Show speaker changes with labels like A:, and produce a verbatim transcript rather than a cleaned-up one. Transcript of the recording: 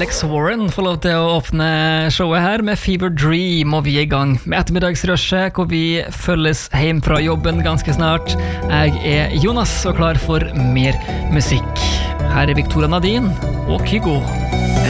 A: Alex Warren får lov til å åpne showet her med Fever Dream, og vi er i gang med ettermiddagsrushet, hvor vi følges hjem fra jobben ganske snart. Jeg er Jonas og klar for mer musikk. Her er Victoria Nadine og Kygo.